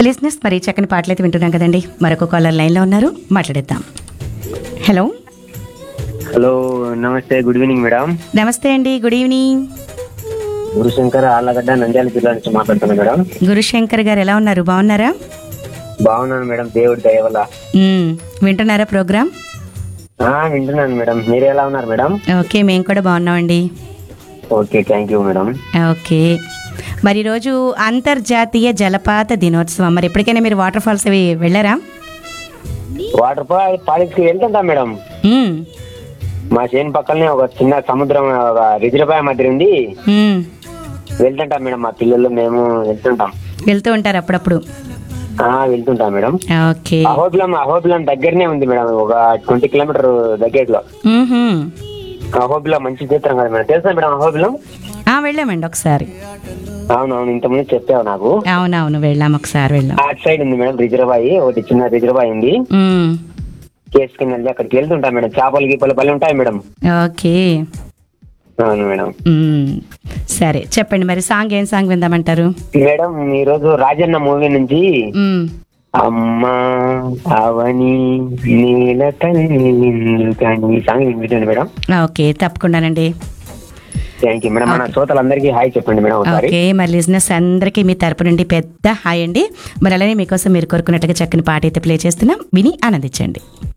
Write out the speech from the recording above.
లిజినెస్ మరి చక్కని పాటలు అయితే వింటున్నాం కదండి. మరొక కాలర్ లైన్లో ఉన్నారు, మాట్లాడేద్దాం. హలో హలో, నమస్తే, గుడ్ ఈవినింగ్ మేడం. నమస్తే అండి, గుడ్ ఈవినింగ్. గురుశంకర్ ఆళ్ళగడ్డ నంద్యాల జిల్లా నుంచి మాట్లాడుతున్నాను మేడం. గురుశంకర్ గారు ఎలా ఉన్నారు, బాగున్నారా? బాగున్నాను మేడం, దేవుడి దయ వల్ల. వింటున్నారా ప్రోగ్రామ్? వింటున్నాను మేడం. మీరు ఎలా ఉన్నారు మేడం? ఓకే, మేము కూడా బాగున్నామండి. Okay, thank you madam. Okay, మరి ఈరోజు అంతర్జాతీయ జలపాత దినోత్సవం. మరి ఎప్పటికైనా మీరు వాటర్ ఫాల్స్ అవి వెళ్ళారా? వాటర్ ఫాల్స్ వెళ్తుంటాం మేడం. మ్మ్. మా చేను పక్కనే ఒక చిన్న సముద్రం, ఒక రిజర్వాయర్ మధ్య ఉంది. మ్మ్. వెళ్తుంటాం మేడం, మా పిల్లలు మేము వెళ్తుంటాం. వెళ్తూ ఉంటారు అప్పుడప్పుడు? వెళ్తుంటాం మేడం. ఓకే. అహోబిలం దగ్గరనే ఉంది మేడం, ఒక 20 కిలోమీటర్ దగ్గరలో. మ్మ్హ్మ్. అహోబిలం మంచి చిత్రం కదా మేడం, తెలుసా మేడం అహోబిలం? వెళ్ళామండి ఒకసారి. అవునవును, ఇంతకుముందు చెప్పావు నాకు. అవునవును, వెళ్ళాం, ఒకసారి వెళ్ళాం. అటు సైడ్ ఉంది మేడం రిజర్వాయర్, ఒకటి చిన్న రిజర్వాయర్ ఉంది. మ్మ్. కేసుకుని వెళ్ళి అక్కడికి వెళ్తుంటాం మేడం. చేపలు గీపలు పళ్ళు ఉంటాయి మేడం. ఓకే. అవును మేడం. సరే చెప్పండి, మరి సాంగ్ ఏం సాంగ్ విందామంటారు? మేడం, ఈ రోజు రాజన్న మూవీ నుంచి మ్మ్. అమ్మా అవని నీల తల్లి సాంగ్ వినిపించండి మేడం. ఓకే, తప్పకుండానండి. Thank you madam. మన శ్రోతలందరికీ హాయ్ చెప్పండి మేడం ఒకసారి. ఓకే, మరి లిజినెస్ అందరికీ మీ తరపు నుండి పెద్ద హాయ్ అండి. మరి అలానే మీకోసం మీరు కోరుకున్నట్టుగా చక్కని పాట అయితే ప్లే చేస్తున్నాం, విని ఆనందించండి.